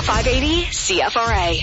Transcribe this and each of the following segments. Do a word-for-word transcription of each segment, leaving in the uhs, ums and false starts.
five eighty C F R A.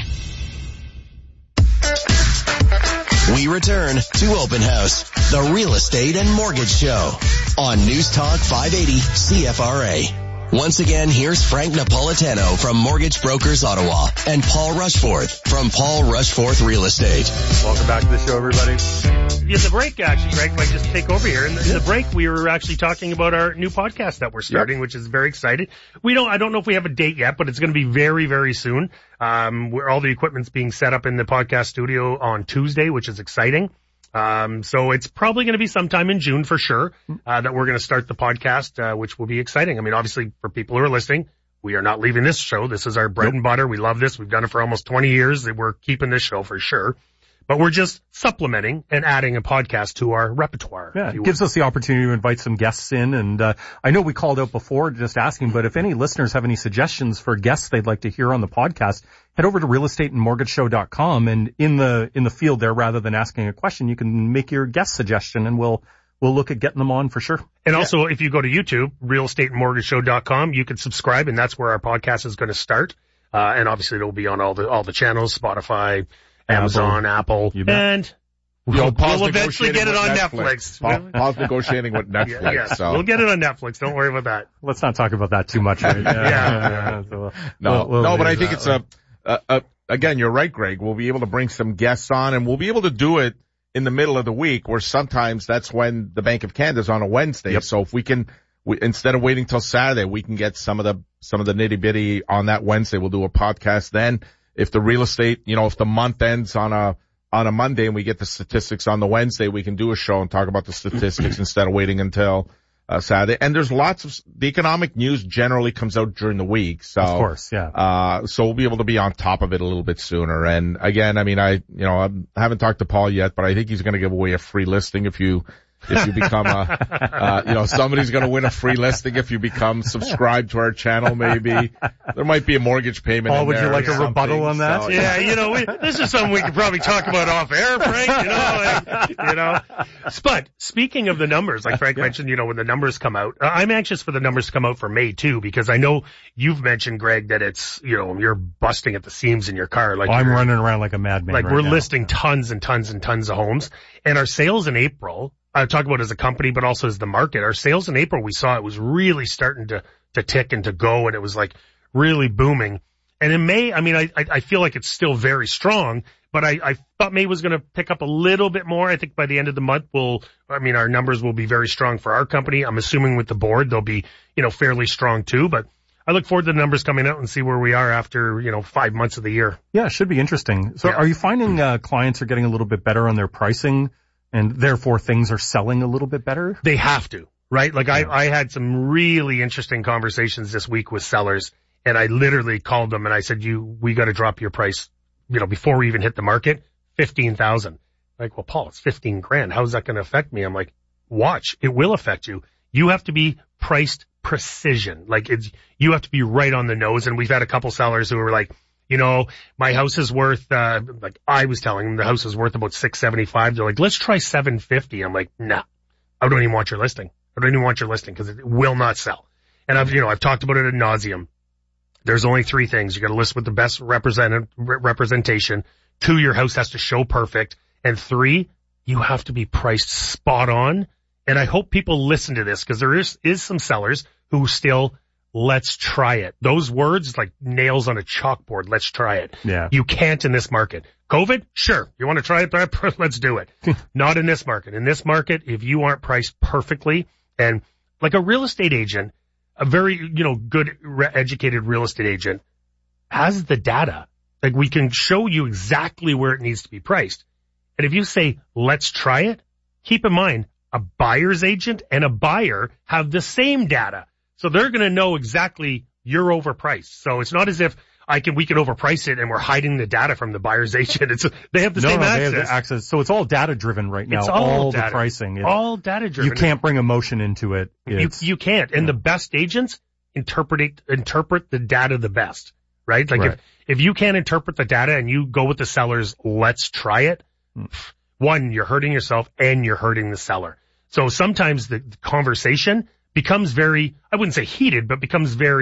We return to Open House, the real estate and mortgage show on News Talk five eighty C F R A. Once again, here's Frank Napolitano from Mortgage Brokers Ottawa and Paul Rushforth from Paul Rushforth Real Estate. Welcome back to the show, everybody. In the break, actually, Greg, if I just take over here. In the, in the break, we were actually talking about our new podcast that we're starting, yep. which is very exciting. We don't, I don't know if we have a date yet, but it's going to be very, very soon. Um, where all the equipment's being set up in the podcast studio on Tuesday, which is exciting. Um, so it's probably going to be sometime in June for sure, uh, that we're going to start the podcast, uh, which will be exciting. I mean, obviously for people who are listening, we are not leaving this show. This is our bread and butter. We love this. We've done it for almost twenty years. We're keeping this show for sure. But we're just supplementing and adding a podcast to our repertoire. Yeah, it gives us the opportunity to invite some guests in. And uh, I know we called out before just asking, but if any listeners have any suggestions for guests they'd like to hear on the podcast, head over to real estate and mortgage show dot com. And in the in the field there, rather than asking a question, you can make your guest suggestion, and we'll we'll look at getting them on for sure. And yeah. also, if you go to YouTube, real estate and mortgage show dot com, you can subscribe, and that's where our podcast is going to start. Uh, and obviously, it'll be on all the all the channels, Spotify, Amazon, Apple, Apple and we'll, we'll eventually get it on Netflix. Netflix. Paul, Paul's negotiating with Netflix. Yeah, yeah. So. We'll get it on Netflix. Don't worry about that. Let's not talk about that too much. Right? Yeah. yeah. yeah. So we'll, no, we'll, we'll no, but I think that. it's a, a, a, again, you're right, Greg. We'll be able to bring some guests on, and we'll be able to do it in the middle of the week, where sometimes that's when the Bank of Canada's on a Wednesday. Yep. So if we can, we, instead of waiting till Saturday, we can get some of the, some of the nitty bitty on that Wednesday. We'll do a podcast then. If the real estate, you know, if the month ends on a, on a Monday and we get the statistics on the Wednesday, we can do a show and talk about the statistics instead of waiting until uh, Saturday. And there's lots of, the economic news generally comes out during the week. So, of course, yeah. Uh, so we'll be able to be on top of it a little bit sooner. And again, I mean, I, you know, I haven't talked to Paul yet, but I think he's going to give away a free listing if you, if you become a, uh, you know, somebody's going to win a free listing if you become subscribed to our channel, maybe. There might be a mortgage payment Paul, in would there you like a something. rebuttal on that? So, yeah, you know, we, this is something we could probably talk about off air, Frank, you know, like, you know. But speaking of the numbers, like Frank yeah. mentioned, you know, when the numbers come out, uh, I'm anxious for the numbers to come out for May too, because I know you've mentioned, Greg, that it's, you know, you're busting at the seams in your car. Like oh, I'm running around like a madman. Like right we're now. listing tons and tons and tons of homes, and our sales in April, I talk about as a company, but also as the market. Our sales in April, we saw it was really starting to, to tick and to go, and it was like really booming. And in May, I mean, I, I feel like it's still very strong, but I, I thought May was going to pick up a little bit more. I think by the end of the month, we'll, I mean, our numbers will be very strong for our company. I'm assuming with the board, they'll be, you know, fairly strong too, but I look forward to the numbers coming out and see where we are after, you know, five months of the year. Yeah, it should be interesting. So yeah. Are you finding, uh, clients are getting a little bit better on their pricing? And therefore things are selling a little bit better? They have to, right? Like I, I had some really interesting conversations this week with sellers, and I literally called them and I said, you, we got to drop your price, you know, before we even hit the market, fifteen thousand. Like, well, Paul, it's fifteen grand. How's that going to affect me? I'm like, watch, it will affect you. You have to be priced precision. Like it's, you have to be right on the nose. And we've had a couple sellers who were like, you know, my house is worth, uh, like I was telling them the house is worth about six seventy-five. They're like, let's try seven fifty. I'm like, nah, I don't even want your listing. I don't even want your listing because it will not sell. And I've, you know, I've talked about it ad nauseum. There's only three things. You got to list with the best represent, representation. Two, your house has to show perfect. And three, you have to be priced spot on. And I hope people listen to this because there is, is some sellers who still, let's try it. Those words like nails on a chalkboard. Let's try it. Yeah. You can't in this market. COVID? Sure. You want to try it? Let's do it. Not in this market. In this market, if you aren't priced perfectly and like a real estate agent, a very, you know, good re- educated real estate agent has the data. Like we can show you exactly where it needs to be priced. And if you say, let's try it, keep in mind a buyer's agent and a buyer have the same data. So they're going to know exactly you're overpriced. So it's not as if I can, we can overprice it and we're hiding the data from the buyer's agent. It's, they have the no, same no, access. They have the access. So it's all data driven right now. It's all, all data, the pricing. It, all data driven. You can't bring emotion into it. You, you can't. And yeah. the best agents interpret, interpret the data the best, right? Like right. if, if you can't interpret the data and you go with the seller's, let's try it. Hmm. One, you're hurting yourself and you're hurting the seller. So sometimes the conversation becomes very, I wouldn't say heated, but becomes very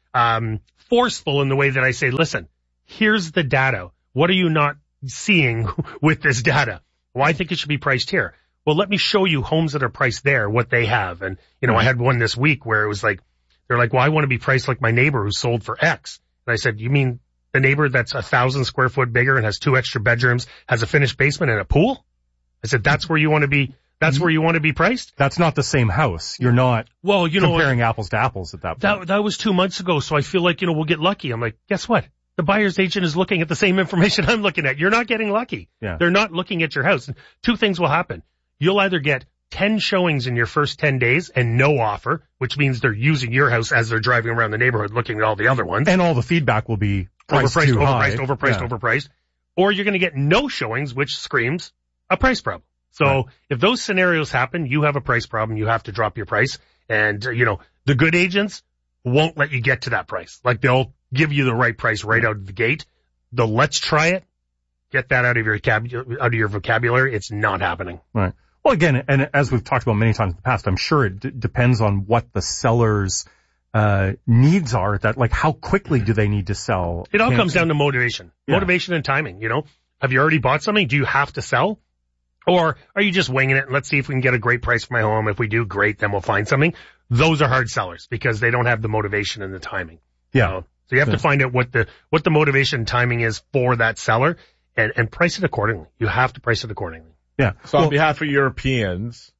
um, forceful in the way that I say, listen, here's the data. What are you not seeing with this data? Well, I think it should be priced here. Well, let me show you homes that are priced there, what they have. And, you know, I had one this week where it was like, they're like, well, I want to be priced like my neighbor who sold for X. And I said, you mean the neighbor that's a thousand square foot bigger and has two extra bedrooms, has a finished basement and a pool? I said, that's where you want to be, that's where you want to be priced? That's not the same house. You're not well, you know, comparing apples to apples at that point. That, that was two months ago. So I feel like, you know, we'll get lucky. I'm like, guess what? The buyer's agent is looking at the same information I'm looking at. You're not getting lucky. Yeah. They're not looking at your house. Two things will happen. You'll either get ten showings in your first ten days and no offer, which means they're using your house as they're driving around the neighborhood looking at all the other ones. And all the feedback will be priced overpriced, too overpriced, high. overpriced, yeah. overpriced. Or you're going to get no showings, which screams a price problem. So right. if those scenarios happen, you have a price problem. You have to drop your price. And, uh, you know, the good agents won't let you get to that price. Like they'll give you the right price right out of the gate. The let's try it. Get that out of your out of your vocabulary. It's not happening. Right. Well, again, and as we've talked about many times in the past, I'm sure it d- depends on what the seller's uh needs are. That like how quickly do they need to sell? It all Can- comes down to motivation, Yeah. motivation and timing. You know, have you already bought something? Do you have to sell, or are you just winging it? And let's see if we can get a great price for my home. If we do, great. Then we'll find something. Those are hard sellers because they don't have the motivation and the timing. Yeah. So, so you have Yeah. to find out what the what the motivation and timing is for that seller. And, and price it accordingly. You have to price it accordingly. Yeah. So Well, on behalf of Europeans,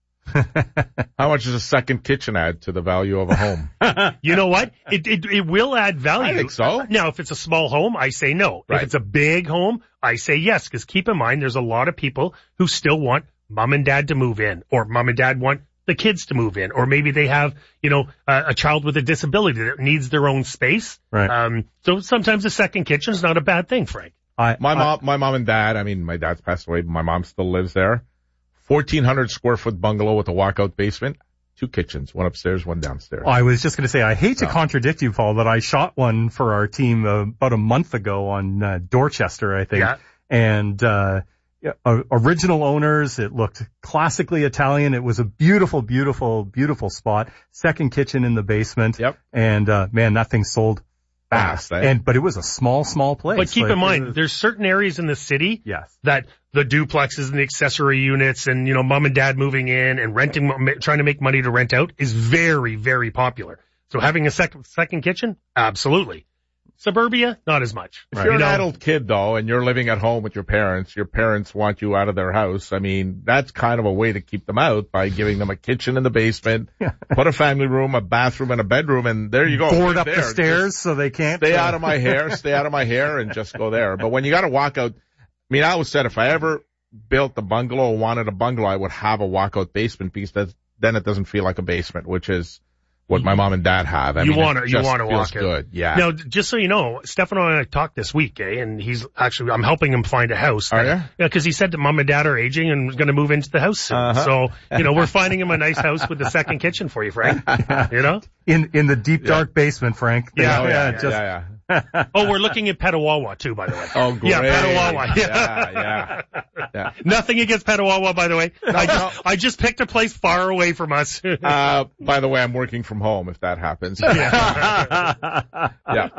how much does a second kitchen add to the value of a home? You know what? It, it it will add value. I think so. Now, if it's a small home, I say no. Right. If it's a big home, I say yes. Because keep in mind, there's a lot of people who still want mom and dad to move in, or mom and dad want the kids to move in, or maybe they have, you know, a, a child with a disability that needs their own space. Right. Um, so sometimes a second kitchen is not a bad thing, Frank. I, My I- mom, my mom and dad, I mean, my dad's passed away, but my mom still lives there. fourteen hundred square foot bungalow with a walkout basement, two kitchens, one upstairs, one downstairs. I was just going to say, I hate to No. contradict you, Paul, but I shot one for our team uh, about a month ago on uh, Dorchester, I think. Yeah. And uh, yeah, uh, original owners, it looked classically Italian. It was a beautiful, beautiful, beautiful spot. Second kitchen in the basement. Yep. And uh, man, that thing sold fast. Fast, eh? And but it was a small, small place. But keep Like, in mind, uh, there's certain areas in the city yes. that the duplexes and the accessory units and, you know, mom and dad moving in and renting, trying to make money to rent out is very, very popular. So having a second, second kitchen? Absolutely. Suburbia? Not as much. If you're You an know? adult kid though, and you're living at home with your parents, your parents want you out of their house. I mean, that's kind of a way to keep them out by giving them a kitchen in the basement, put a family room, a bathroom, and a bedroom, and there you go. Board Right up there. the stairs Just so they can't. stay uh, out of my hair, stay out of my hair, and just go there. But when you got to walk out, I mean, I always said if I ever built a bungalow or wanted a bungalow, I would have a walkout basement because that's, then it doesn't feel like a basement, which is what my mom and dad have. I You mean, wanna- it you just wanna feels walk it. good. Yeah. Now, just so you know, Stefano and I talked this week, eh, and he's actually, I'm helping him find a house. Are that- you? Yeah, cause he said that mom and dad are aging and going to move into the house soon. Uh-huh. So, you know, we're finding him a nice house with a second kitchen for you, Frank. You know? in in the deep dark basement, Frank. Yeah, Oh, yeah, just yeah, yeah. Oh, we're looking at Petawawa too, by the way. Oh, great. Yeah, Petawawa. Yeah, yeah, yeah. Nothing against Petawawa, by the way. I just, I just picked a place far away from us. Uh, by the way, I'm working from home if that happens. Yeah. Yeah.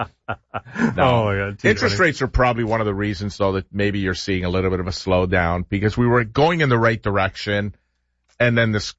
No. Oh my God. too Interest funny. rates are probably one of the reasons, though, that maybe you're seeing a little bit of a slowdown because we were going in the right direction, and then this,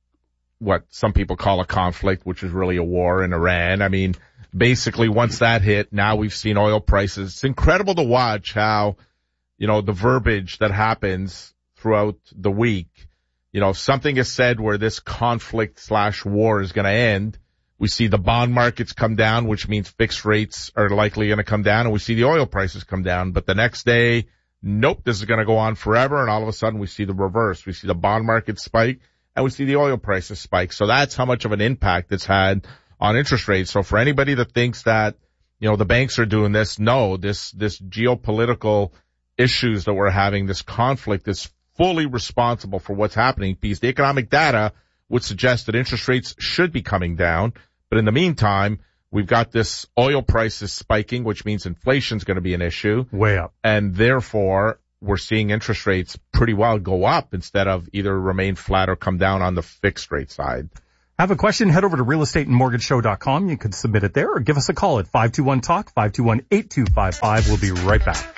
what some people call a conflict, which is really a war in Iran. I mean, basically, once that hit, now we've seen oil prices. It's incredible to watch how, you know, the verbiage that happens throughout the week. You know, if something is said where this conflict slash war is going to end, we see the bond markets come down, which means fixed rates are likely going to come down, and we see the oil prices come down. But the next day, nope, this is going to go on forever, and all of a sudden we see the reverse. We see the bond market spike, and we see the oil prices spike. So that's how much of an impact it's had on interest rates. So for anybody that thinks that, you know, the banks are doing this, no, this, this geopolitical issues that we're having, this conflict is fully responsible for what's happening because the economic data would suggest that interest rates should be coming down. But in the meantime, we've got this oil prices spiking, which means inflation is going to be an issue. Way up. And therefore, we're seeing interest rates pretty well go up instead of either remain flat or come down on the fixed rate side. Have a question, head over to real estate and mortgage show dot com. You can submit it there or give us a call at five two one talk, five two one, eight two five five. We'll be right back.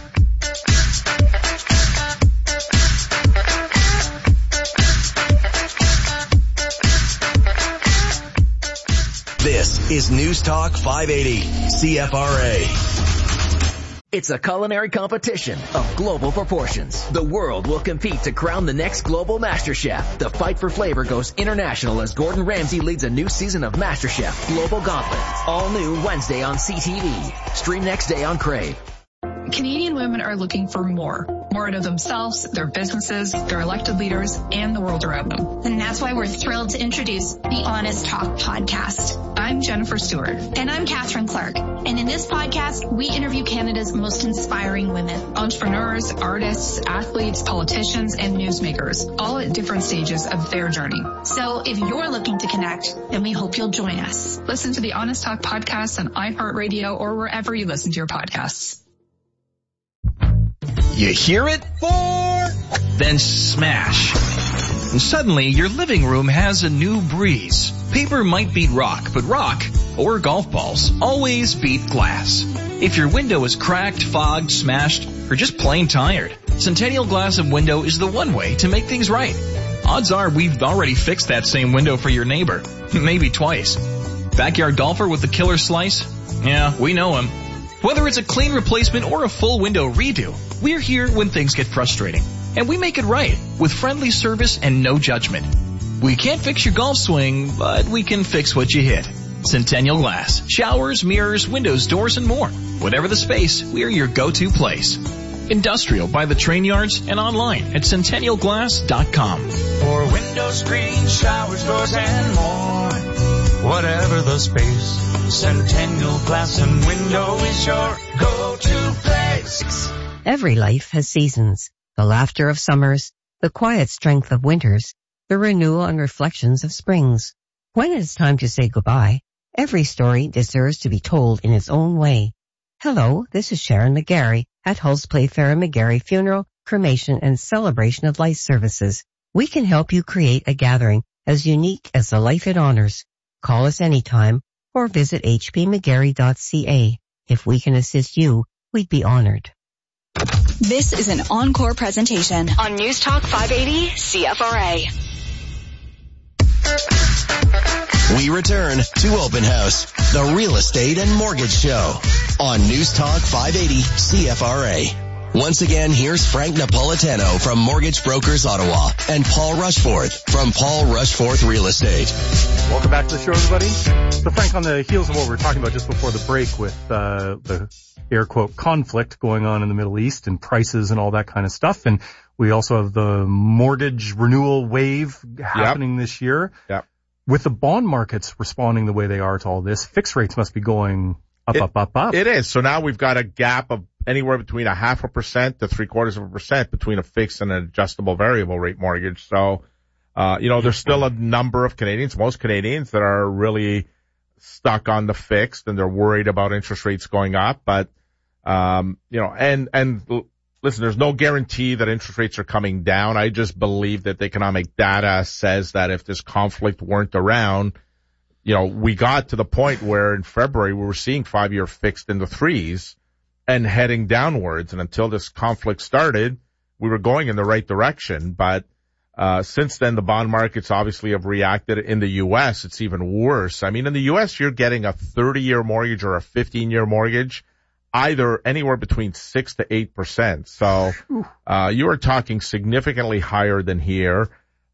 This is News Talk five eighty, C F R A. It's a culinary competition of global proportions. The world will compete to crown the next global MasterChef. The fight for flavor goes international as Gordon Ramsay leads a new season of MasterChef Global Gauntlet. All new Wednesday on C T V. Stream next day on Crave. Canadian women are looking for more. More out of themselves, their businesses, their elected leaders, and the world around them. And that's why we're thrilled to introduce the Honest Talk podcast. I'm Jennifer Stewart. And I'm Catherine Clark. And in this podcast, we interview Canada's most inspiring women. Entrepreneurs, artists, athletes, politicians, and newsmakers, all at different stages of their journey. So if you're looking to connect, then we hope you'll join us. Listen to the Honest Talk podcast on iHeartRadio or wherever you listen to your podcasts. You hear it? Four. Then smash. And suddenly your living room has a new breeze. Paper might beat rock, but rock, or golf balls, always beat glass. If your window is cracked, fogged, smashed, or just plain tired, Centennial Glass and Window is the one way to make things right. Odds are we've already fixed that same window for your neighbor. Maybe twice. Backyard golfer with the killer slice? Yeah, we know him. Whether it's a clean replacement or a full window redo, we're here when things get frustrating. And we make it right with friendly service and no judgment. We can't fix your golf swing, but we can fix what you hit. Centennial Glass. Showers, mirrors, windows, doors, and more. Whatever the space, we're your go-to place. Industrial by the train yards and online at centennial glass dot com. For window screens, showers, doors, and more. Whatever the space, Centennial Glass and Window is your go-to place. Every life has seasons. The laughter of summers, the quiet strength of winters, the renewal and reflections of springs. When it is time to say goodbye, every story deserves to be told in its own way. Hello, this is Sharon McGarry at Hulse Playfair and McGarry Funeral, Cremation, and Celebration of Life Services. We can help you create a gathering as unique as the life it honors. Call us anytime or visit h p mcgarry dot c a. If we can assist you, we'd be honored. This is an encore presentation on News Talk five eighty C F R A. We return to Open House, the real estate and mortgage show on News Talk five eighty C F R A. Once again, here's Frank Napolitano from Mortgage Brokers Ottawa and Paul Rushforth from Paul Rushforth Real Estate. Welcome back to the show, everybody. So, Frank, on the heels of what we were talking about just before the break with uh, the air quote conflict going on in the Middle East and prices and all that kind of stuff, and we also have the mortgage renewal wave happening yep. this year. Yep. With the bond markets responding the way they are to all this, fixed rates must be going up, it, up, up, up. It is. So now we've got a gap of anywhere between a half a percent to three quarters of a percent between a fixed and an adjustable variable rate mortgage. So, uh, you know, there's still a number of Canadians, most Canadians, that are really stuck on the fixed and they're worried about interest rates going up. But, um, you know, and, and listen, there's no guarantee that interest rates are coming down. I just believe that the economic data says that if this conflict weren't around, you know, we got to the point where in February we were seeing five-year fixed in the threes and heading downwards. And until this conflict started, we were going in the right direction. But uh since then, the bond markets obviously have reacted. In the U S, it's even worse. I mean, in the U S, you're getting a thirty-year mortgage or a fifteen-year mortgage, either anywhere between six to eight percent. So uh you are talking significantly higher than here.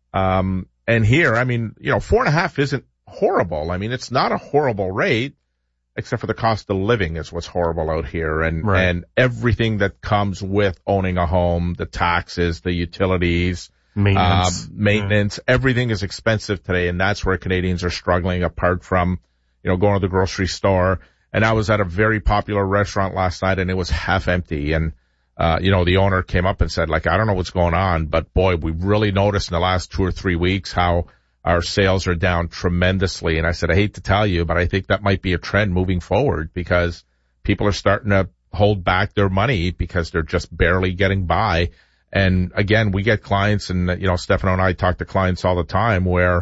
Um And here, I mean, you know, four and a half isn't horrible. I mean, it's not a horrible rate, except for the cost of living is what's horrible out here, and right. and everything that comes with owning a home, the taxes, the utilities, maintenance, uh, maintenance, yeah. everything is expensive today, and that's where Canadians are struggling. Apart from, you know, going to the grocery store. And I was at a very popular restaurant last night, and it was half empty. And uh, you know, the owner came up and said, like, I don't know what's going on, but boy, we've really noticed in the last two or three weeks how our sales are down tremendously. And I said, I hate to tell you, but I think that might be a trend moving forward, because people are starting to hold back their money because they're just barely getting by. And again, we get clients, and, you know, Stefano and I talk to clients all the time where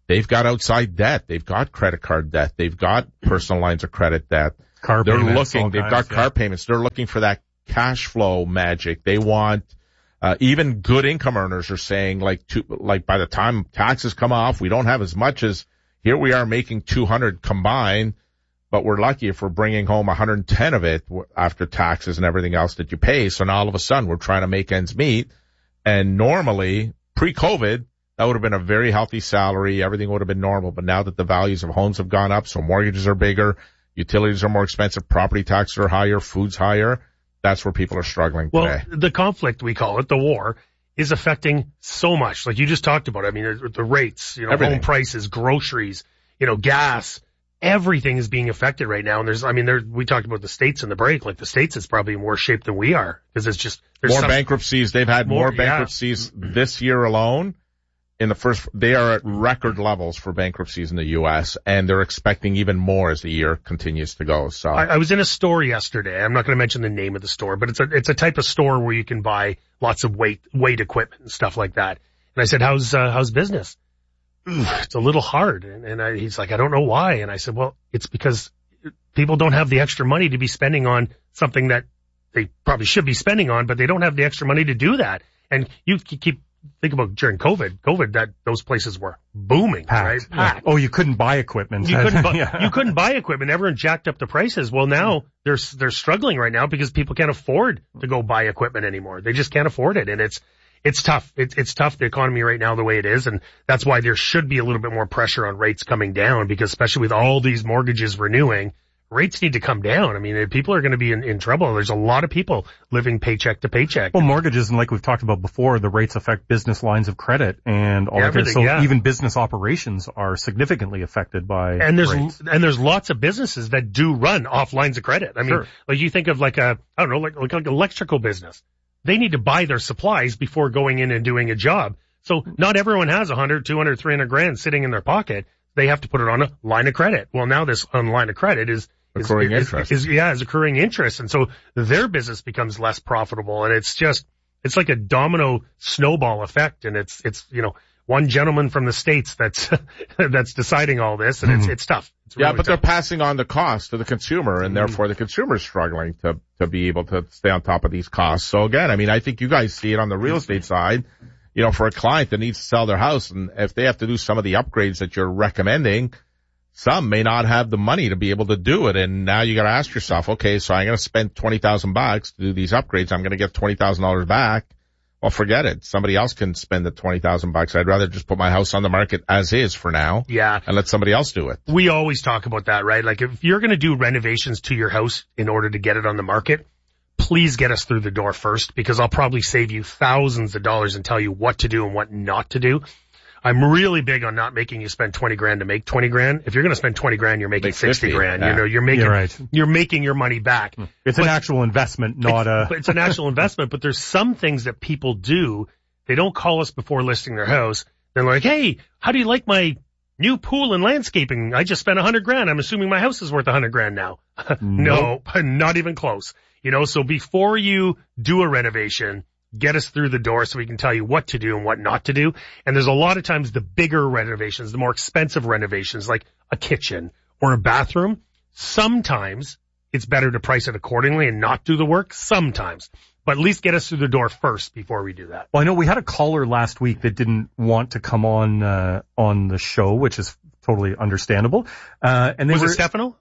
they've got outside debt. They've got credit card debt. They've got personal lines of credit debt. Car They're payments, looking, they've kinds, got car yeah. payments. They're looking for that cash flow magic. They want, uh, even good income earners are saying like, to, like by the time taxes come off, we don't have as much as here we are making two hundred combined, but we're lucky if we're bringing home one hundred ten of it after taxes and everything else that you pay. So now all of a sudden we're trying to make ends meet. And normally pre-COVID, that would have been a very healthy salary. Everything would have been normal. But now that the values of homes have gone up, so mortgages are bigger, utilities are more expensive, property taxes are higher, food's higher, that's where people are struggling well, today. The conflict, we call it, the war, is affecting so much. Like you just talked about, I mean, the rates, you know, Everything. home prices, groceries, you know, gas, everything is being affected right now. And there's, I mean, there, we talked about the States in the break. Like the States is probably in worse shape than we are because it's just, there's More some, bankruptcies. They've had more, More- bankruptcies this year alone. In the first, they are at record levels for bankruptcies in the U S, and they're expecting even more as the year continues to go. So I, I was in a store yesterday. I'm not going to mention the name of the store, but it's a, it's a type of store where you can buy lots of weight, weight equipment and stuff like that. And I said, how's, uh, how's business? Ooh, it's a little hard. And, and I, he's like, I don't know why. And I said, well, it's because people don't have the extra money to be spending on something that they probably should be spending on, but they don't have the extra money to do that. And you keep, think about during COVID, COVID, that those places were booming, Packed. right? Packed. Oh, you couldn't buy equipment. You couldn't buy, Yeah. you couldn't buy equipment. Everyone jacked up the prices. Well, now they're, they're struggling right now because people can't afford to go buy equipment anymore. They just can't afford it. And it's, it's tough. It's, it's tough, the economy right now, the way it is. And that's why there should be a little bit more pressure on rates coming down, because especially with all these mortgages renewing, rates need to come down. I mean, people are going to be in, in trouble. There's a lot of people living paycheck to paycheck. Well, mortgages, and like we've talked about before, the rates affect business lines of credit and all Yeah, of that. everything, So yeah. even business operations are significantly affected by And there's, rates. and there's lots of businesses that do run off lines of credit. I mean, Sure. like you think of like a, I don't know, like, like an electrical business. They need to buy their supplies before going in and doing a job. So not everyone has a hundred, two hundred, three hundred grand sitting in their pocket. They have to put it on a line of credit. Well, now this on line of credit is, is, Accruing is, interest. is, yeah, is accruing interest. And so their business becomes less profitable. And it's just, it's like a domino snowball effect. And it's, it's, you know, one gentleman from the States that's, that's deciding all this. And it's, it's tough. It's yeah, really but they're tough. passing on the cost to the consumer, and therefore the consumer is struggling to, to be able to stay on top of these costs. So again, I mean, I think you guys see it on the real estate side. You know, for a client that needs to sell their house, and if they have to do some of the upgrades that you're recommending, some may not have the money to be able to do it. And now you got to ask yourself, okay, so I'm going to spend twenty thousand bucks to do these upgrades. I'm going to get twenty thousand dollars back. Well, forget it. Somebody else can spend the twenty thousand bucks. I'd rather just put my house on the market as is for now. Yeah. And let somebody else do it. We always talk about that, right? Like if you're going to do renovations to your house in order to get it on the market, please get us through the door first, because I'll probably save you thousands of dollars and tell you what to do and what not to do. I'm really big on not making you spend twenty grand to make twenty grand. If you're going to spend twenty grand, you're making Make sixty fifty, grand. yeah. You know, you're making, You're right. you're making your money back. It's But- an actual investment, not a... But it's an actual investment, but there's some things that people do. They don't call us before listing their house. They're like, hey, how do you like my new pool and landscaping? I just spent a hundred grand. I'm assuming my house is worth a hundred grand now. No, not even close. You know, so before you do a renovation, get us through the door so we can tell you what to do and what not to do. And there's a lot of times the bigger renovations, the more expensive renovations, like a kitchen or a bathroom, sometimes it's better to price it accordingly and not do the work. Sometimes. But at least get us through the door first before we do that. Well, I know we had a caller last week that didn't want to come on, uh, on the show, which is totally understandable. Uh, and they Was were... it Stefano?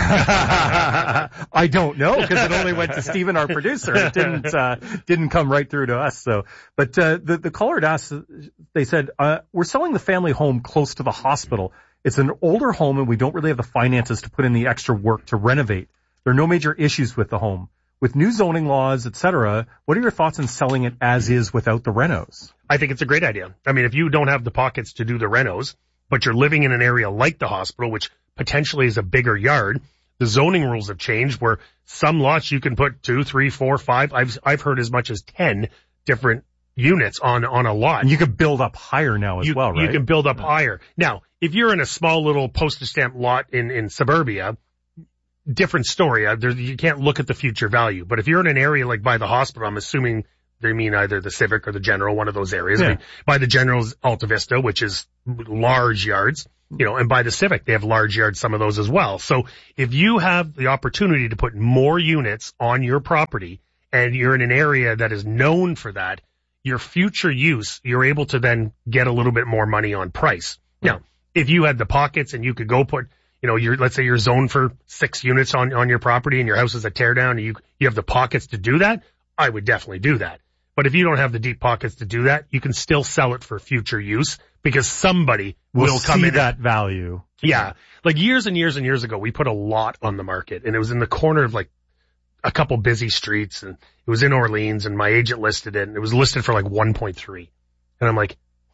I don't know, because it only went to Stephen, our producer. It didn't uh, didn't come right through to us. So, but uh, the the caller had asked. They said, uh, "We're selling the family home close to the hospital. It's an older home, and we don't really have the finances to put in the extra work to renovate. There are no major issues with the home. With new zoning laws, et cetera, what are your thoughts on selling it as is without the renos?" I think it's a great idea. I mean, if you don't have the pockets to do the renos, but you're living in an area like the hospital, which potentially is a bigger yard, the zoning rules have changed where some lots you can put two, three, four, five. I've, I've heard as much as ten different units on, on a lot. And you could build up higher now as you, well, right? You can build up higher. Now, if you're in a small little postage stamp lot in, in suburbia, different story. Uh, there, you can't look at the future value. But if you're in an area like by the hospital, I'm assuming they mean either the Civic or the General, one of those areas. Yeah. I mean, by the General's Alta Vista, which is large yards, you know, and by the Civic, they have large yards, some of those as well. So if you have the opportunity to put more units on your property and you're in an area that is known for that, your future use, you're able to then get a little bit more money on price. Yeah. Now, if you had the pockets and you could go put, you know, you're, let's say you're zoned for six units on, on your property and your house is a tear down and you, you have the pockets to do that, I would definitely do that. But if you don't have the deep pockets to do that, you can still sell it for future use because somebody we'll will come see in that and, value. Yeah. Like years and years and years ago, we put a lot on the market and it was in the corner of like a couple busy streets and it was in Orleans and my agent listed it and it was listed for like one point three. And I'm like,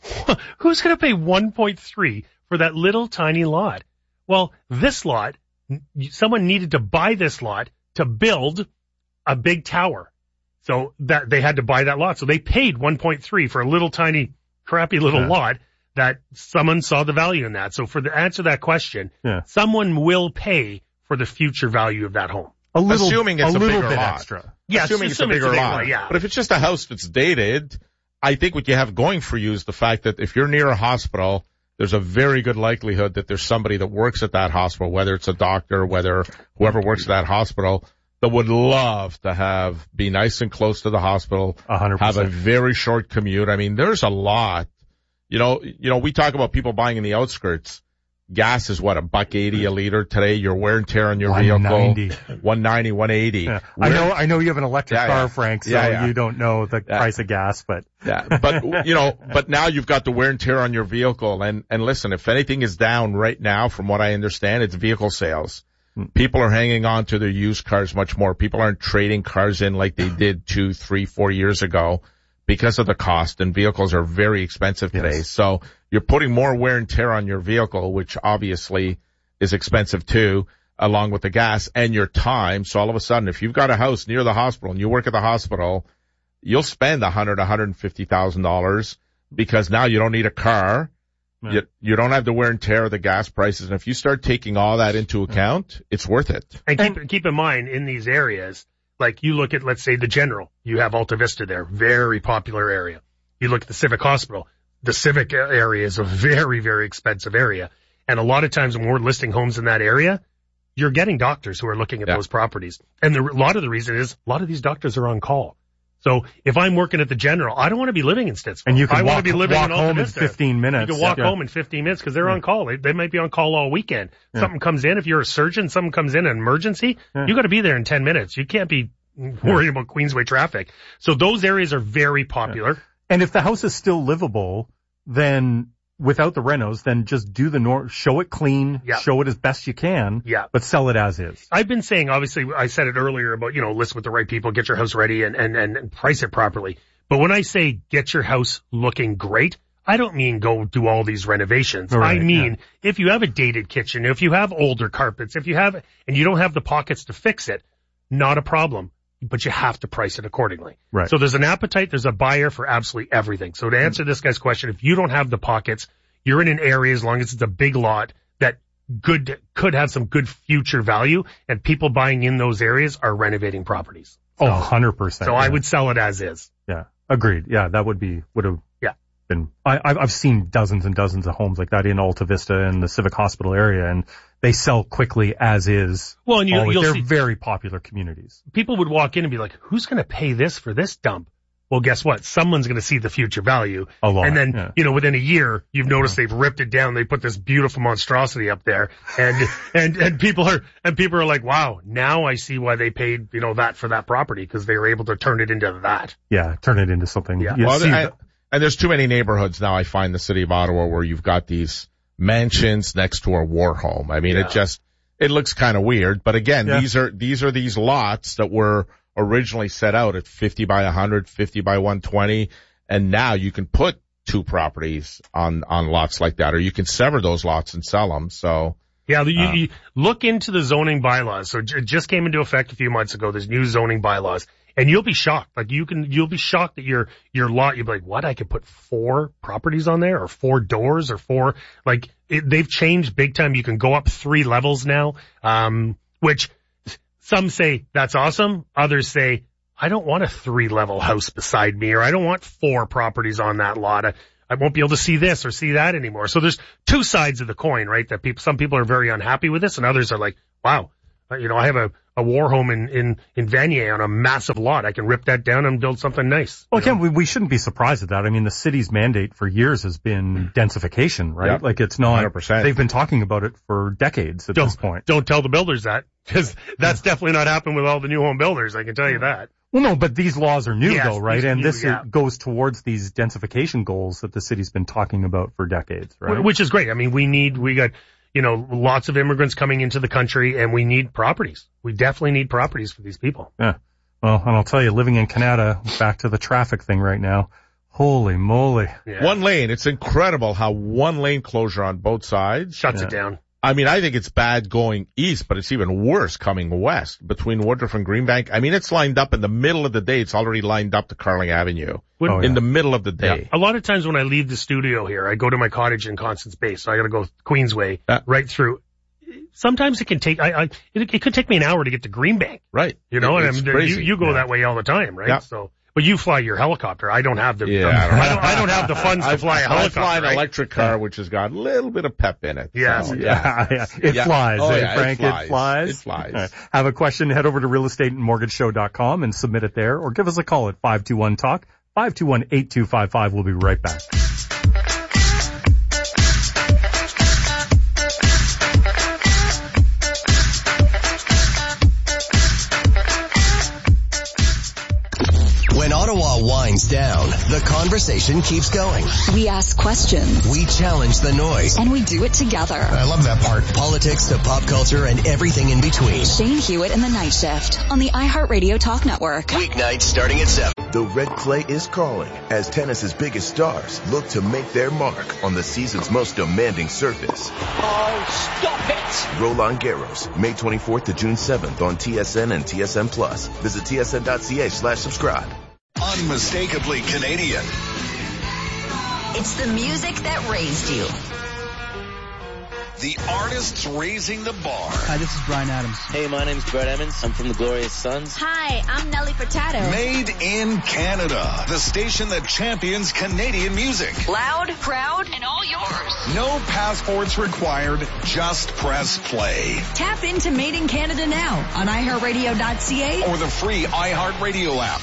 who's going to pay one point three for that little tiny lot? Well, this lot, someone needed to buy this lot to build a big tower. So that they had to buy that lot. So they paid one point three for a little tiny crappy little yeah. lot that someone saw the value in that. So for the answer to that question, yeah. someone will pay for the future value of that home. A little, assuming it's a, a little bigger bit lot. extra. Yeah, assuming it's a bigger, it's a bigger lot. lot. Yeah. But if it's just a house that's dated, I think what you have going for you is the fact that if you're near a hospital, there's a very good likelihood that there's somebody that works at that hospital, whether it's a doctor, whether whoever works at that hospital, that would love to have, be nice and close to the hospital, one hundred percent. Have a very short commute. I mean, there's a lot. You know, you know, we talk about people buying in the outskirts. Gas is what, a buck eighty a liter today. Your wear and tear on your one ninety. vehicle, one ninety, one eighty. Yeah. I know, I know you have an electric yeah, car, yeah. Frank, so yeah, yeah. you don't know the yeah. price of gas, but. Yeah, but, you know, but now you've got the wear and tear on your vehicle. And, and listen, if anything is down right now, from what I understand, it's vehicle sales. People are hanging on to their used cars much more. People aren't trading cars in like they did two, three, four years ago because of the cost, and vehicles are very expensive today. Yes. So you're putting more wear and tear on your vehicle, which obviously is expensive too, along with the gas and your time. So all of a sudden, if you've got a house near the hospital and you work at the hospital, you'll spend a hundred, a hundred and fifty thousand dollars because now you don't need a car. You, you don't have the wear and tear of the gas prices. And if you start taking all that into account, it's worth it. And keep, keep in mind, in these areas, like you look at, let's say, the General, you have Alta Vista there, very popular area. You look at the Civic Hospital, the Civic area is a very, very expensive area. And a lot of times when we're listing homes in that area, you're getting doctors who are looking at yeah. those properties. And the, a lot of the reason is a lot of these doctors are on call. So if I'm working at the General, I don't want to be living in Stittsville. And you can I walk, want to be living walk in home in fifteen minutes. You can walk yeah. home in fifteen minutes because they're yeah. on call. They, they might be on call all weekend. Yeah. Something comes in. If you're a surgeon, something comes in, an emergency, yeah. you got to be there in ten minutes. You can't be worried yeah. about Queensway traffic. So those areas are very popular. Yeah. And if the house is still livable, then without the renos, then just do the nor- show it clean, yeah. show it as best you can, yeah. but sell it as is. I've been saying, obviously, I said it earlier about, you know, list with the right people, get your house ready and, and, and price it properly. But when I say get your house looking great, I don't mean go do all these renovations. Right, I mean, yeah. if you have a dated kitchen, if you have older carpets, if you have, and you don't have the pockets to fix it, not a problem. But you have to price it accordingly. Right. So there's an appetite, there's a buyer for absolutely everything. So to answer this guy's question, if you don't have the pockets, you're in an area, as long as it's a big lot, that good, could have some good future value, and people buying in those areas are renovating properties. So, oh, one hundred percent. So yeah. I would sell it as is. Yeah. Agreed. Yeah, that would be, would have yeah. been, I, I've seen dozens and dozens of homes like that in Alta Vista and the Civic Hospital area, and they sell quickly as is. Well, and you, you'll They're see, very popular communities. People would walk in and be like, who's going to pay this for this dump? Well, guess what? Someone's going to see the future value. A lot. And then, yeah. you know, within a year, you've noticed they've ripped it down. They put this beautiful monstrosity up there. And, and, and people are, and people are like, wow, now I see why they paid, you know, that for that property, because they were able to turn it into that. Yeah, turn it into something. Yeah. Well, I, and there's too many neighborhoods now, I find, in the city of Ottawa, where you've got these mansions next to a war home. I mean, yeah. it just, it looks kind of weird. But again, yeah. these are, these are these lots that were originally set out at fifty by one hundred, fifty by one twenty, and now you can put two properties on, on lots like that, or you can sever those lots and sell them. So. Yeah, you, uh, you look into the zoning bylaws. So it just came into effect a few months ago, there's new zoning bylaws, and you'll be shocked. Like you can, you'll be shocked that your, your lot, you'll be like, what? I could put four properties on there, or four doors, or four, like it, they've changed big time. You can go up three levels now, um, which some say that's awesome. Others say I don't want a three-level house beside me, or I don't want four properties on that lot. I, I won't be able to see this or see that anymore. So there's two sides of the coin, right? That people, some people are very unhappy with this, and others are like, wow, you know, I have a, a war home in, in, in Vanier on a massive lot. I can rip that down and build something nice. Well, again, we, we shouldn't be surprised at that. I mean, the city's mandate for years has been densification, right? Yep. Like it's not, one hundred percent. They've been talking about it for decades at don't, this point. Don't tell the builders that, because that's definitely not happening with all the new home builders. I can tell you that. Well, no, but these laws are new yes, though, right? And new, this yeah. goes towards these densification goals that the city's been talking about for decades, right? Which is great. I mean, we need, we got, you know, lots of immigrants coming into the country, and we need properties. We definitely need properties for these people. Yeah. Well, and I'll tell you, living in Canada, back to the traffic thing right now. Holy moly. Yeah. One lane. It's incredible how one lane closure on both sides shuts yeah. it down. I mean, I think it's bad going east, but it's even worse coming west between Woodruff and Greenbank. I mean, it's lined up in the middle of the day. It's already lined up to Carling Avenue oh, in yeah. the middle of the day. Yeah. A lot of times when I leave the studio here, I go to my cottage in Constance Bay, so I got to go Queensway yeah. right through. Sometimes it can take, I, I, it, it could take me an hour to get to Greenbank. Right. You know, it's and crazy. you, you go yeah. that way all the time, right? Yeah. So, but you fly your helicopter. I don't have the, yeah, the I, don't I, don't, I don't have the funds to fly a helicopter. I fly an right? electric car, which has got a little bit of pep in it. Yes. So, yeah. yeah. It yeah. flies, oh, eh, yeah, Frank? It flies. It flies. It flies. Right. Have a question, head over to real estate and mortgage show dot com and submit it there, or give us a call at five two one talk, five two one, eight two five five. We'll be right back. When Ottawa winds down, the conversation keeps going. We ask questions. We challenge the noise. And we do it together. I love that part. Politics to pop culture and everything in between. Shane Hewitt in the Night Shift on the iHeartRadio Talk Network. Weeknights starting at seven. The red clay is calling as tennis's biggest stars look to make their mark on the season's most demanding surface. Oh, stop it! Roland Garros, May twenty-fourth to June seventh on T S N and T S N Plus. Visit T S N dot C A slash subscribe. Unmistakably Canadian. It's the music that raised you. The artists raising the bar. Hi, this is Bryan Adams. Hey, my name's Brett Emmons. I'm from the Glorious Sons. Hi, I'm Nelly Furtado. Made in Canada. The station that champions Canadian music. Loud, proud, and all yours. No passports required. Just press play. Tap into Made in Canada now on i heart radio dot c a or the free iHeartRadio app.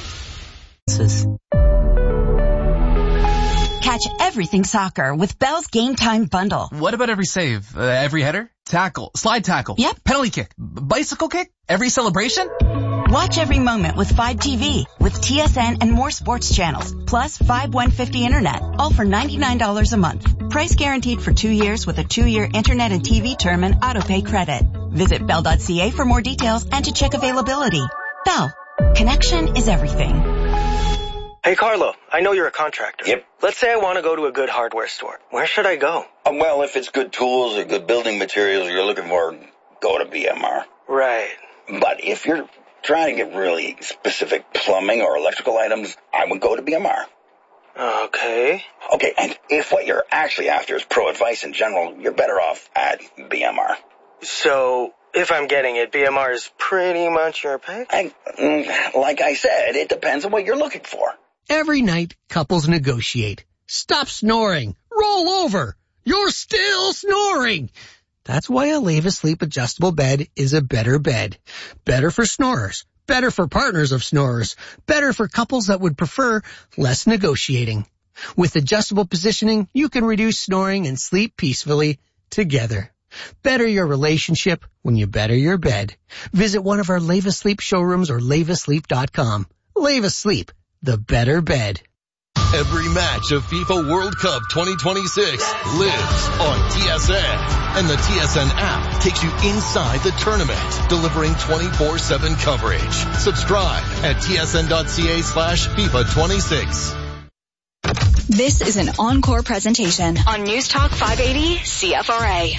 Catch everything soccer with Bell's Game Time Bundle. What about every save? Uh, every header? Tackle? Slide tackle? Yep. Penalty kick? B- bicycle kick? Every celebration? Watch every moment with Fibe T V with T S N and more sports channels, plus Fibe one fifty internet, all for ninety-nine dollars a month. Price guaranteed for two years with a two-year internet and T V term and autopay credit. Visit bell dot c a for more details and to check availability. Bell. Connection is everything. Hey, Carlo, I know you're a contractor. Yep. Let's say I want to go to a good hardware store. Where should I go? Um, well, if it's good tools or good building materials you're looking for, go to B M R. Right. But if you're trying to get really specific plumbing or electrical items, I would go to B M R. Okay. Okay, and if what you're actually after is pro advice in general, you're better off at B M R. So, if I'm getting it, B M R is pretty much your pick? I, like I said, it depends on what you're looking for. Every night, couples negotiate. Stop snoring. Roll over. You're still snoring. That's why a Leva Sleep adjustable bed is a better bed. Better for snorers. Better for partners of snorers. Better for couples that would prefer less negotiating. With adjustable positioning, you can reduce snoring and sleep peacefully together. Better your relationship when you better your bed. Visit one of our Leva Sleep showrooms or leva sleep dot com. Leva Sleep. The better bed. Every match of FIFA World Cup twenty twenty-six lives on T S N. And the T S N app takes you inside the tournament, delivering twenty-four seven coverage. Subscribe at T S N dot C A slash FIFA twenty-six. This is an encore presentation on News Talk five eighty C F R A.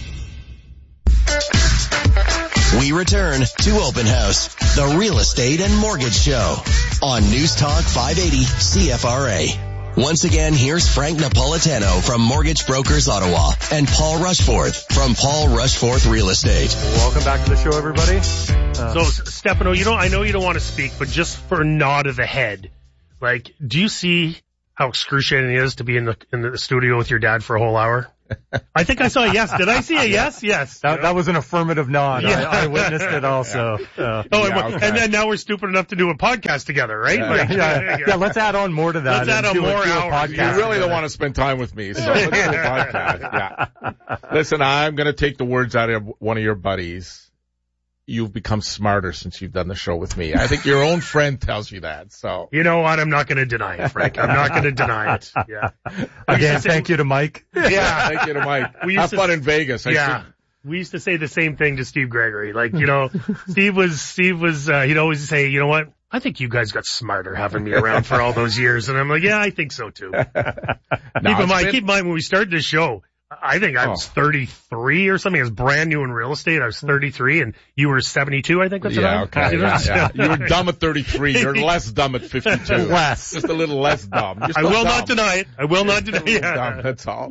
We return to Open House, the real estate and mortgage show on News Talk five eighty C F R A. Once again, here's Frank Napolitano from Mortgage Brokers Ottawa and Paul Rushforth from Paul Rushforth Real Estate. Welcome back to the show, everybody. Uh, so, Stefano, you know, I know you don't want to speak, but just for a nod of the head, like, do you see how excruciating it is to be in the in the studio with your dad for a whole hour? I think I saw a yes. Did I see a yes? Yes. That, that was an affirmative nod. Yeah. I, I witnessed it also. Yeah. Uh, oh, yeah, and, okay. and then now we're stupid enough to do a podcast together, right? Yeah. Like, yeah, yeah, yeah, let's add on more to that. Let's add on do more a, do a hours. You podcast really together. don't want to spend time with me, so let's do a podcast. Yeah. Listen, I'm going to take the words out of one of your buddies. You've become smarter since you've done the show with me. I think your own friend tells you that, so. You know what? I'm not going to deny it, Frank. I'm not going to deny it. Yeah. Again, thank say, you to Mike. Yeah. Thank you to Mike. We used Have to, fun in Vegas. I yeah. should... We used to say the same thing to Steve Gregory. Like, you know, Steve was, Steve was, uh, he'd always say, you know what? I think you guys got smarter having me around for all those years. And I'm like, yeah, I think so too. no, keep in mind, been... keep in mind when we started this show, I think I was oh. thirty-three or something. I was brand new in real estate. I was thirty-three and you were seventy-two, I think that's yeah, what okay, yeah, yeah. You were dumb at thirty-three. You're less dumb at fifty-two. Less. Just a little less dumb. I will dumb. not deny it. I will not deny it. Dumb, that's all.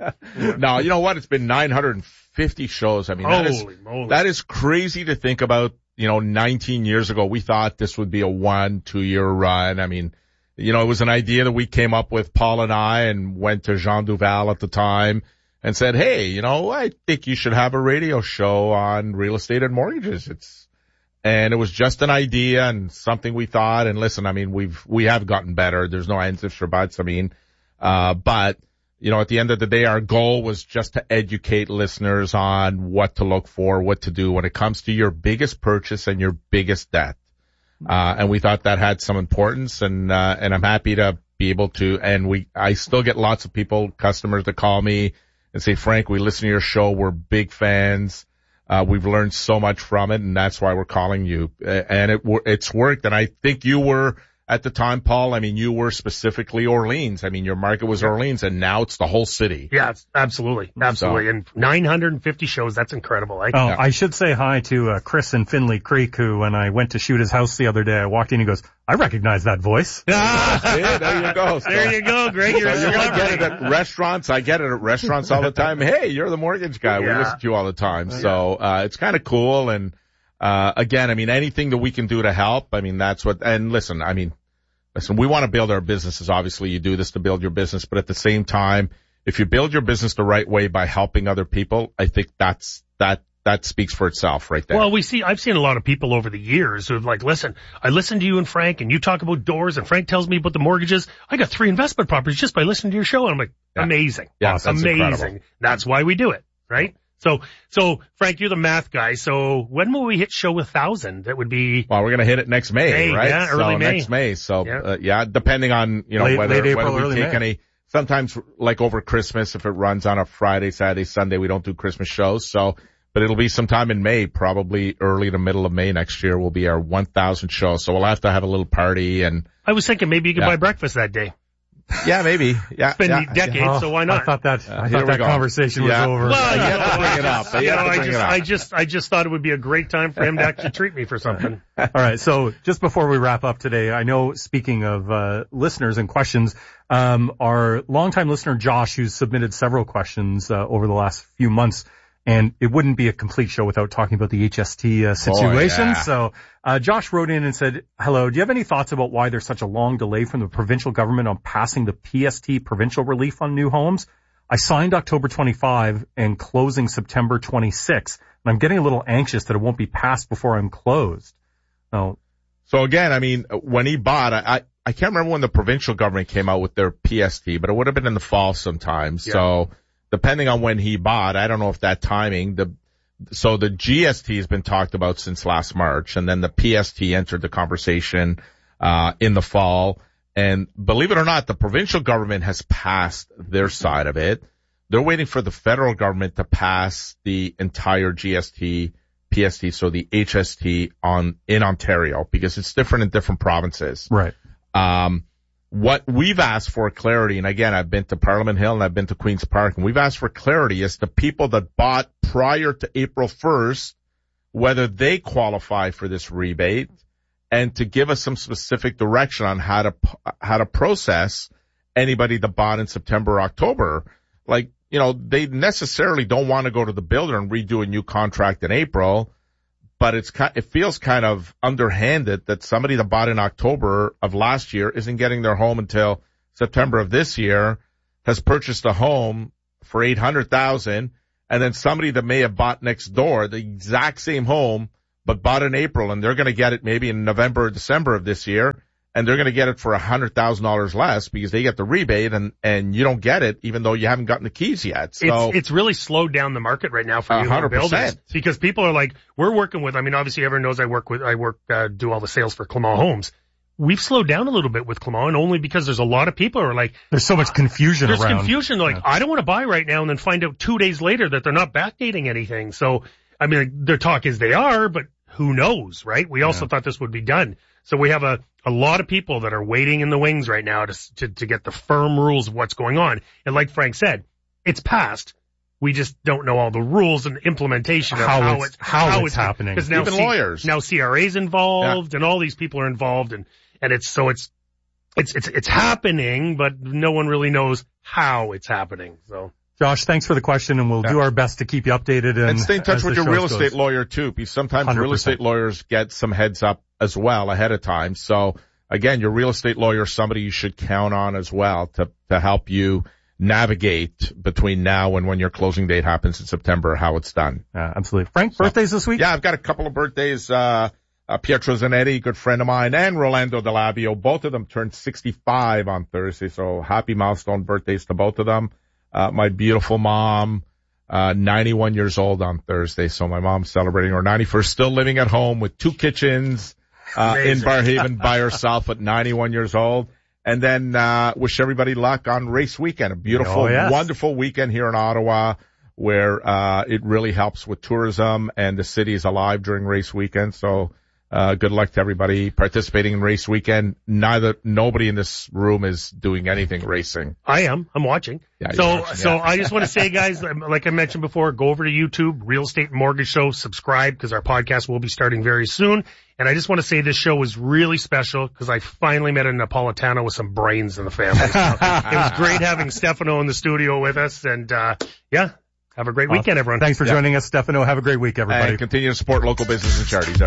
No, you know what? It's been nine hundred fifty shows. I mean, that is, moly. that is crazy to think about. You know, nineteen years ago, we thought this would be a one, two year run. I mean, you know, it was an idea that we came up with, Paul and I, and went to Jean Duval at the time and said, hey, you know, I think you should have a radio show on real estate and mortgages. It's, and it was just an idea and something we thought. And listen, I mean, we've, we have gotten better. There's no ands, ifs, or buts. I mean, uh, but, you know, at the end of the day, our goal was just to educate listeners on what to look for, what to do when it comes to your biggest purchase and your biggest debt. Uh, and we thought that had some importance, and, uh, and I'm happy to be able to, and we, I still get lots of people, customers that call me and say, Frank, we listen to your show. We're big fans. Uh, we've learned so much from it, and that's why we're calling you. And it, it's worked. And I think you were, at the time, Paul, I mean, you were specifically Orleans. I mean, your market was Orleans, and now it's the whole city. Yeah, it's absolutely. Absolutely. So, and nine hundred fifty shows, that's incredible. I, oh, yeah. I should say hi to uh, Chris in Finley Creek, who, when I went to shoot his house the other day, I walked in, he goes, I recognize that voice. Ah, yeah, there you go. So, there you go, Greg. You're so you might get it at restaurants. I get it at restaurants all the time. Hey, you're the mortgage guy. Yeah. We listen to you all the time. So, uh, it's kind of cool. And, uh, again, I mean, anything that we can do to help, I mean, that's what, and listen, I mean, Listen, we want to build our businesses. Obviously, you do this to build your business, but at the same time, if you build your business the right way by helping other people, I think that's, that, that speaks for itself right there. Well, we see, I've seen a lot of people over the years who've like, listen, I listen to you and Frank, and you talk about doors, and Frank tells me about the mortgages. I got three investment properties just by listening to your show. And I'm like, yeah. amazing. Yeah, that's amazing. Incredible. That's why we do it, right? So, so, Frank, you're the math guy. So when will we hit show a thousand? That would be... Well, we're going to hit it next May, May right? Yeah, early so May. next May. So, yeah, uh, yeah depending on, you know, late, whether, late April, whether we take May. any, sometimes like over Christmas, if it runs on a Friday, Saturday, Sunday, we don't do Christmas shows. So, but it'll be sometime in May, probably early to middle of May next year will be our one thousandth show. So we'll have to have a little party. And I was thinking maybe you could yeah. buy breakfast that day. Yeah, maybe. Yeah, it's been yeah. decades, oh, so why not? I thought that, uh, I thought that conversation yeah. was over. Well, you no, have to bring it up. You know, have to I bring just, it up. I just, I just thought it would be a great time for him to actually treat me for something. All right. So just before we wrap up today, I know, speaking of, uh, listeners and questions, um, our longtime listener, Josh, who's submitted several questions, uh, over the last few months, and it wouldn't be a complete show without talking about the H S T uh, situation. Oh, yeah. So, uh, Josh wrote in and said, hello, do you have any thoughts about why there's such a long delay from the provincial government on passing the P S T provincial relief on new homes? I signed October twenty-fifth and closing September twenty-sixth, and I'm getting a little anxious that it won't be passed before I'm closed. Oh. So again, I mean, when he bought, I, I, I can't remember when the provincial government came out with their P S T, but it would have been in the fall sometime. Yeah. So, depending on when he bought, I don't know if that timing, the, so the G S T has been talked about since last March, and then the P S T entered the conversation, uh, in the fall. And believe it or not, the provincial government has passed their side of it. They're waiting for the federal government to pass the entire G S T, P S T, so the H S T on, in Ontario, because it's different in different provinces. Right. Um, What we've asked for clarity, and again, I've been to Parliament Hill and I've been to Queen's Park, and we've asked for clarity as to people that bought prior to April first, whether they qualify for this rebate, and to give us some specific direction on how to, how to process anybody that bought in September or October. Like, you know, they necessarily don't want to go to the builder and redo a new contract in April, but it's it feels kind of underhanded that somebody that bought in October of last year isn't getting their home until September of this year, has purchased a home for eight hundred thousand dollars, and then somebody that may have bought next door the exact same home but bought in April, and they're going to get it maybe in November or December of this year, and they're going to get it for one hundred thousand dollars less because they get the rebate, and and you don't get it even though you haven't gotten the keys yet. So it's, it's really slowed down the market right now for new home builders because people are like, we're working with, I mean, obviously everyone knows I work with, I work, uh, do all the sales for Clement Homes. We've slowed down a little bit with Clement, and only because there's a lot of people who are like, there's so much confusion there's around. There's confusion. They're like, yeah. I don't want to buy right now and then find out two days later that they're not backdating anything. So, I mean, like, their talk is they are, but who knows, right? We also yeah. thought this would be done. So we have a, a lot of people that are waiting in the wings right now to, to, to get the firm rules of what's going on. And like Frank said, it's passed. We just don't know all the rules and implementation of how, how it's, it's, how, how it's, it's happening. Because now Even C- lawyers. Now C R A's involved yeah. and all these people are involved, and, and it's, so it's, it's, it's, it's happening, but no one really knows how it's happening. So. Josh, thanks for the question, and we'll yeah. do our best to keep you updated. And, and stay in touch with your real estate goes. lawyer too, because sometimes one hundred percent. Real estate lawyers get some heads up as well ahead of time. So again, your real estate lawyer is somebody you should count on as well to, to help you navigate between now and when your closing date happens in September, how it's done. Yeah, absolutely. Frank, birthdays so, this week? Yeah, I've got a couple of birthdays. Uh, uh Pietro Zanetti, good friend of mine, and Rolando Delabio. Both of them turned sixty-five on Thursday, so happy milestone birthdays to both of them. Uh, my beautiful mom, uh, ninety-one years old on Thursday. So my mom's celebrating her ninety-first, still living at home with two kitchens, uh, in Barrhaven by herself at ninety-one years old. And then, uh, wish everybody luck on race weekend. A beautiful, oh, yes. wonderful weekend here in Ottawa where, uh, it really helps with tourism and the city is alive during race weekend. So, Uh, good luck to everybody participating in race weekend. Neither, nobody in this room is doing anything racing. I am. I'm watching. Yeah, so, watching, so yeah. I just want to say, guys, like I mentioned before, go over to YouTube, Real Estate and Mortgage Show, subscribe because our podcast will be starting very soon. And I just want to say this show was really special because I finally met a Napolitano with some brains in the family. So it was great having Stefano in the studio with us. And, uh, yeah, have a great weekend, everyone. Thanks for yeah. joining us, Stefano. Have a great week, everybody. And continue to support local business and charities.